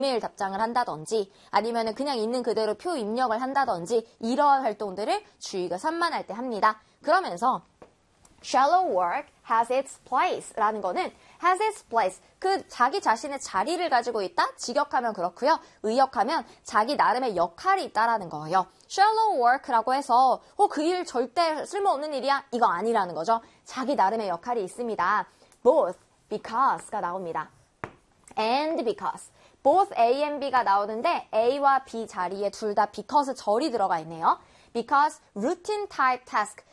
이메일 답장을 한다든지 아니면은 그냥 있는 그대로 표 입력을 한다든지 이러한 활동들을 주의가 산만할 때 합니다. 그러면서 shallow work has its place 라는 거는 has its place 그 자기 자신의 자리를 가지고 있다? 직역하면 그렇고요. 의역하면 자기 나름의 역할이 있다라는 거예요. shallow work라고 해서 그 일 절대 쓸모없는 일이야? 이거 아니라는 거죠. 자기 나름의 역할이 있습니다. both, because가 나옵니다. and because both A and B가 나오는데 A와 B 자리에 둘 다 because 절이 들어가 있네요. Because routine type task,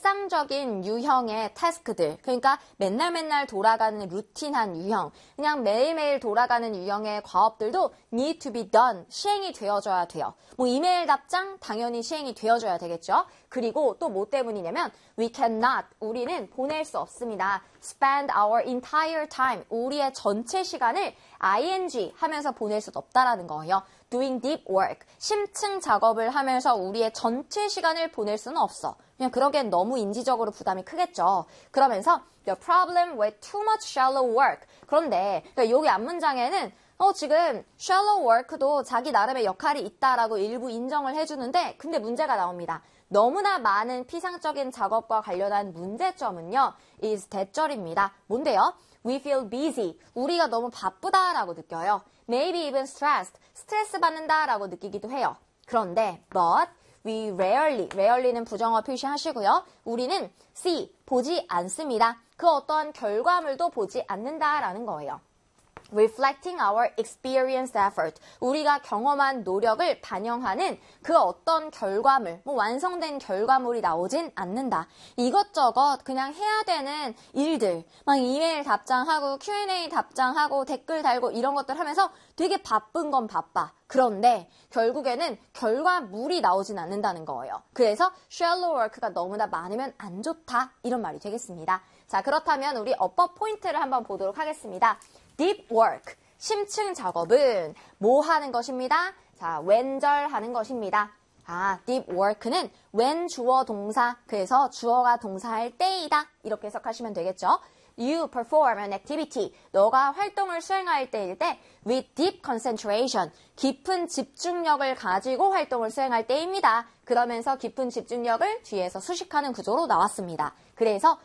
일상적인 유형의 태스크들, 그러니까 맨날 돌아가는 루틴한 유형, 그냥 매일매일 돌아가는 유형의 과업들도 need to be done, 시행이 되어줘야 돼요. 뭐 이메일 답장 당연히 시행이 되어줘야 되겠죠. 그리고 또 뭐 때문이냐면 we cannot, 우리는 보낼 수 없습니다. spend our entire time, 우리의 전체 시간을 ing 하면서 보낼 수 없다라는 거예요. doing deep work, 심층 작업을 하면서 우리의 전체 시간을 보낼 수는 없어. 그냥 그러기엔 너무 인지적으로 부담이 크겠죠. 그러면서 the problem with too much shallow work. 그런데 그러니까 여기 앞문장에는 지금 shallow work도 자기 나름의 역할이 있다라고 일부 인정을 해주는데 근데 문제가 나옵니다. 너무나 많은 피상적인 작업과 관련한 문제점은요. is 대절입니다. 뭔데요? We feel busy. 우리가 너무 바쁘다라고 느껴요. Maybe even stressed. 스트레스 받는다라고 느끼기도 해요. 그런데 but we rarely는 부정어 표시하시고요. 우리는 see, 보지 않습니다. 그 어떠한 결과물도 보지 않는다라는 거예요. reflecting our experienced effort. 우리가 경험한 노력을 반영하는 그 어떤 결과물, 완성된 결과물이 나오진 않는다. 이것저것 그냥 해야 되는 일들, 막 이메일 답장하고 Q&A 답장하고 댓글 달고 이런 것들 하면서 되게 바쁜 건 바빠. 그런데 결국에는 결과물이 나오진 않는다는 거예요. 그래서 shallow work가 너무나 많으면 안 좋다. 이런 말이 되겠습니다. 자, 그렇다면 우리 어법 포인트를 한번 보도록 하겠습니다. deep work, 심층 작업은 뭐 하는 것입니다? 자, when절 하는 것입니다. deep work는 when 주어 동사, 그래서 주어가 동사할 때이다. 이렇게 해석하시면 되겠죠. You perform an activity, 너가 활동을 수행할 때일 때 with deep concentration, 깊은 집중력을 가지고 활동을 수행할 때입니다. 그러면서 깊은 집중력을 뒤에서 수식하는 구조로 나왔습니다. 그래서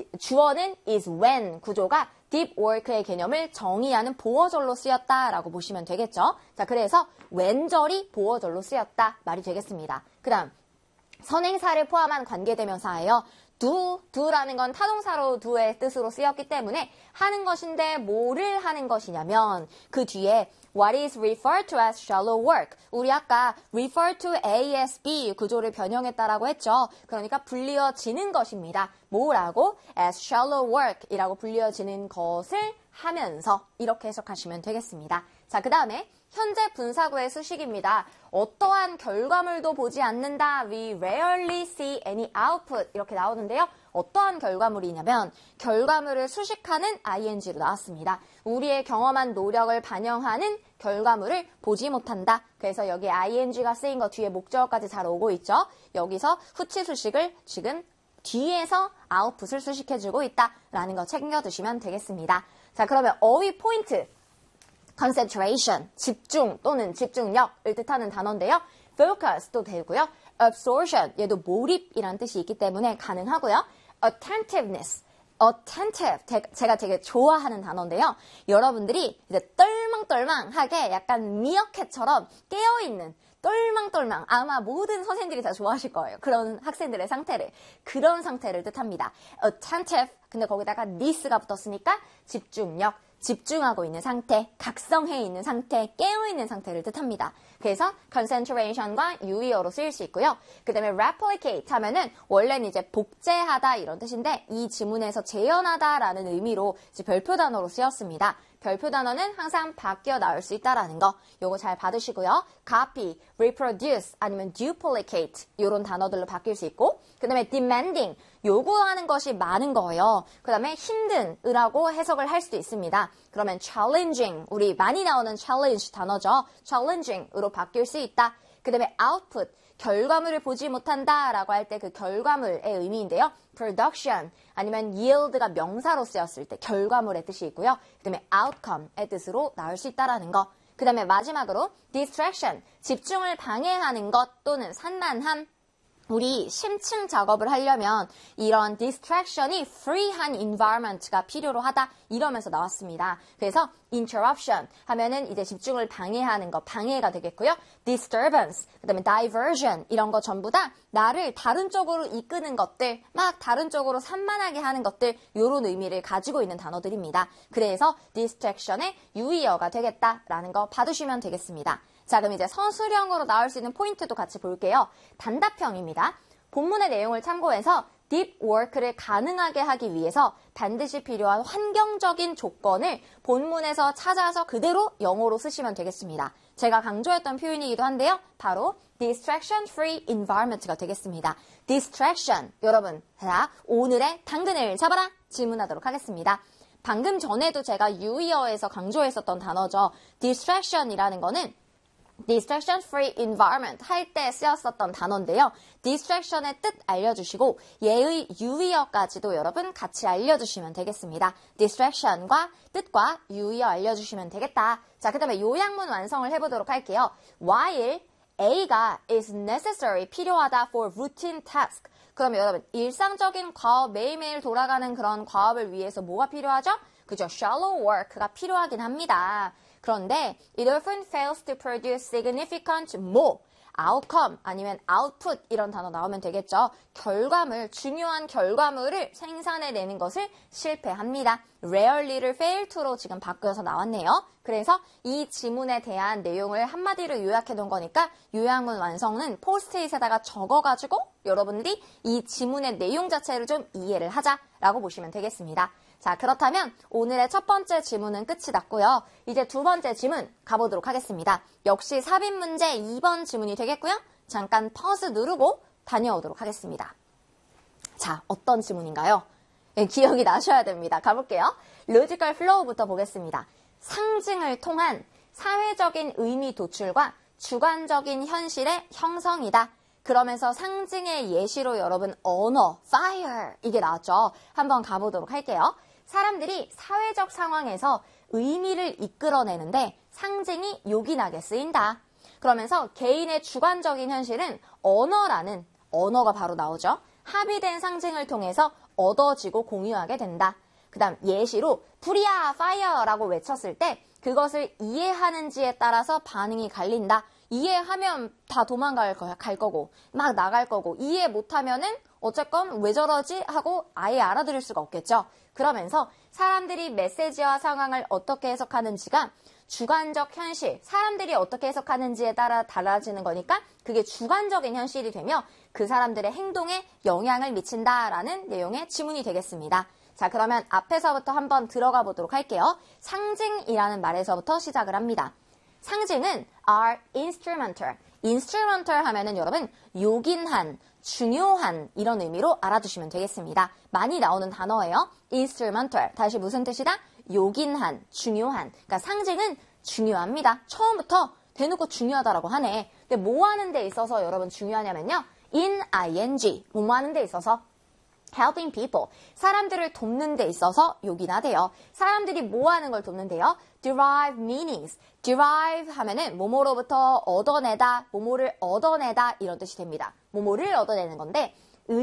주어는 is when 구조가 deep work의 개념을 정의하는 보어절로 쓰였다라고 보시면 되겠죠. 자, 그래서 when절이 보어절로 쓰였다 말이 되겠습니다. 그 다음 선행사를 포함한 관계대명사예요. do라는 건 타동사로 do의 뜻으로 쓰였기 때문에 하는 것인데 뭐를 하는 것이냐면 그 뒤에 what is referred to as shallow work. 우리 아까 refer to A as B 구조를 변형했다라고 했죠. 그러니까 불리어지는 것입니다. 뭐라고? as shallow work 이라고 불리어지는 것을 하면서 이렇게 해석하시면 되겠습니다. 자, 그 다음에 현재 분사구의 수식입니다. 어떠한 결과물도 보지 않는다. We rarely see any output 이렇게 나오는데요. 어떠한 결과물이냐면 결과물을 수식하는 ing로 나왔습니다. 우리의 경험한 노력을 반영하는 결과물을 보지 못한다. 그래서 여기 ing가 쓰인 거 뒤에 목적어까지 잘 오고 있죠. 여기서 후치 수식을 지금 뒤에서 output을 수식해주고 있다라는 거 챙겨두시면 되겠습니다. 자, 그러면 어휘 포인트. concentration, 집중 또는 집중력을 뜻하는 단어인데요. focus도 되고요. absorption, 얘도 몰입이라는 뜻이 있기 때문에 가능하고요. attentiveness, attentive, 제가 되게 좋아하는 단어인데요. 여러분들이 이제 똘망똘망하게 약간 미어캣처럼 깨어있는 똘망똘망, 아마 모든 선생님들이 다 좋아하실 거예요. 그런 학생들의 상태를, 그런 상태를 뜻합니다. attentive, 근데 거기다가 this가 붙었으니까 집중력, 집중하고 있는 상태, 각성해 있는 상태, 깨어있는 상태를 뜻합니다. 그래서 concentration과 유의어로 쓰일 수 있고요. 그 다음에 replicate 하면은 원래는 이제 복제하다 이런 뜻인데 이 지문에서 재현하다라는 의미로 이제 별표 단어로 쓰였습니다. 별표 단어는 항상 바뀌어 나올 수 있다라는 거 요거 잘 받으시고요. copy, reproduce 아니면 duplicate 이런 단어들로 바뀔 수 있고 그 다음에 demanding 요구하는 것이 많은 거예요. 그 다음에 힘든 으라고 해석을 할 수도 있습니다. 그러면 challenging 우리 많이 나오는 challenge 단어죠. challenging으로 바뀔 수 있다. 그 다음에 output 결과물을 보지 못한다 라고 할 때 그 결과물의 의미인데요. production 아니면 yield가 명사로 쓰였을 때 결과물의 뜻이 있고요. 그 다음에 outcome의 뜻으로 나올 수 있다라는 거. 그 그 다음에 마지막으로 distraction, 집중을 방해하는 것 또는 산만함. 우리 심층 작업을 하려면 이런 distraction이 free한 environment가 필요로 하다 이러면서 나왔습니다. 그래서 interruption 하면은 이제 집중을 방해하는 것, 방해가 되겠고요. disturbance, 그 다음에 diversion 이런 거 전부 다 나를 다른 쪽으로 이끄는 것들, 막 다른 쪽으로 산만하게 하는 것들 이런 의미를 가지고 있는 단어들입니다. 그래서 distraction의 유의어가 되겠다라는 거 봐두시면 되겠습니다. 자, 그럼 이제 서술형으로 나올 수 있는 포인트도 같이 볼게요. 단답형입니다. 본문의 내용을 참고해서 deep work를 가능하게 하기 위해서 반드시 필요한 환경적인 조건을 본문에서 찾아서 그대로 영어로 쓰시면 되겠습니다. 제가 강조했던 표현이기도 한데요. 바로 distraction free environment가 되겠습니다. distraction, 여러분, 자, 오늘의 당근을 잡아라! 질문하도록 하겠습니다. 방금 전에도 제가 유의어에서 강조했었던 단어죠. distraction이라는 거는 distraction free environment 할 때 쓰였었던 단어인데요. distraction의 뜻 알려주시고 얘의 유의어까지도 여러분 같이 알려주시면 되겠습니다. distraction과 뜻과 유의어 알려주시면 되겠다. 자, 그 다음에 요약문 완성을 해보도록 할게요. while A가 is necessary, 필요하다 for routine task. 그러면 여러분 일상적인 과업, 매일매일 돌아가는 그런 과업을 위해서 뭐가 필요하죠? 그죠? shallow work가 필요하긴 합니다. 그런데 it often fails to produce significant more, outcome 아니면 output 이런 단어 나오면 되겠죠. 결과물, 중요한 결과물을 생산해내는 것을 실패합니다. rarely를 fail to로 지금 바꾸어서 나왔네요. 그래서 이 지문에 대한 내용을 한마디로 요약해 놓은 거니까 요약문 완성은 포스트잇에다가 적어가지고 여러분들이 이 지문의 내용 자체를 좀 이해를 하자라고 보시면 되겠습니다. 자, 그렇다면 오늘의 첫 번째 지문은 끝이 났고요. 이제 두 번째 지문 가보도록 하겠습니다. 역시 삽입 문제 2번 지문이 되겠고요. 잠깐 퍼즈 누르고 다녀오도록 하겠습니다. 자, 어떤 지문인가요? 네, 기억이 나셔야 됩니다. 가볼게요. 로지컬 플로우부터 보겠습니다. 상징을 통한 사회적인 의미 도출과 주관적인 현실의 형성이다. 그러면서 상징의 예시로 여러분 언어, fire 이게 나왔죠. 한번 가보도록 할게요. 사람들이 사회적 상황에서 의미를 이끌어내는데 상징이 요긴하게 쓰인다. 그러면서 개인의 주관적인 현실은 언어라는 언어가 바로 나오죠. 합의된 상징을 통해서 얻어지고 공유하게 된다. 그 다음 예시로 불이야, fire라고 외쳤을 때 그것을 이해하는지에 따라서 반응이 갈린다. 이해하면 다 도망갈 갈 거고 막 나갈 거고 이해 못하면은 어쨌건 왜 저러지 하고 아예 알아들을 수가 없겠죠. 그러면서 사람들이 메시지와 상황을 어떻게 해석하는지가 주관적 현실, 사람들이 어떻게 해석하는지에 따라 달라지는 거니까 그게 주관적인 현실이 되며 그 사람들의 행동에 영향을 미친다라는 내용의 지문이 되겠습니다. 자, 그러면 앞에서부터 한번 들어가 보도록 할게요. 상징이라는 말에서부터 시작을 합니다. 상징은 are instrumental. instrumental 하면은 여러분 요긴한, 중요한 이런 의미로 알아두시면 되겠습니다. 많이 나오는 단어예요. instrumental. 다시 무슨 뜻이다? 요긴한, 중요한. 그러니까 상징은 중요합니다. 처음부터 대놓고 중요하다라고 하네. 근데 뭐 하는 데 있어서 여러분 중요하냐면요. in ing. 뭐 하는 데 있어서 helping people. 사람들을 돕는 데 있어서 요긴하대요. 사람들이 뭐 하는 걸 돕는데요? derive meanings. derive 하면은 뭐뭐로부터 얻어내다, 뭐뭐를 얻어내다 이런 뜻이 됩니다. 뭐뭐를 얻어내는 건데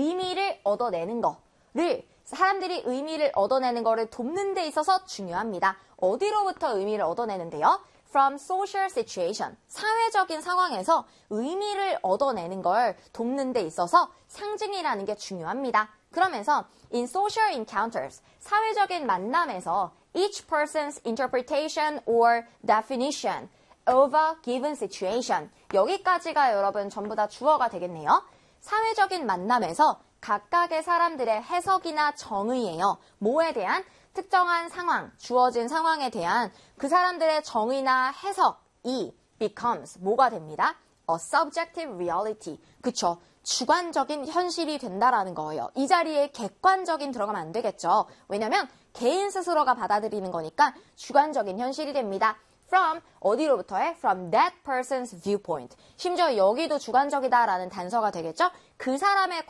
의미를 얻어내는 거를 사람들이 의미를 얻어내는 거를 돕는 데 있어서 중요합니다. 어디로부터 의미를 얻어내는데요? From social situation. 사회적인 상황에서 의미를 얻어내는 걸 돕는 데 있어서 상징이라는 게 중요합니다. 그러면서 in social encounters, 사회적인 만남에서 each person's interpretation or definition of a given situation. 여기까지가 여러분 전부 다 주어가 되겠네요. 사회적인 만남에서 각각의 사람들의 해석이나 정의예요. 뭐에 대한? 특정한 상황, 주어진 상황에 대한 그 사람들의 정의나 해석이 becomes 뭐가 됩니다? A subjective reality. 그쵸? 주관적인 현실이 된다라는 거예요. 이 자리에 객관적인 들어가면 안 되겠죠. 왜냐면 개인 스스로가 받아들이는 거니까 주관적인 현실이 됩니다. From 어디로부터 해? From that person's viewpoint. 심지어 여기도 주관적이다라는 단서가 되겠죠. 그 사람의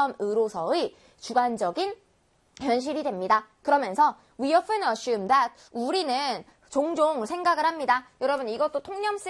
관점으로서의 주관적인 현실이 됩니다. 그러면서 we often assume that 우리는 종종 생각을 합니다. 여러분 이것도 통념 쓸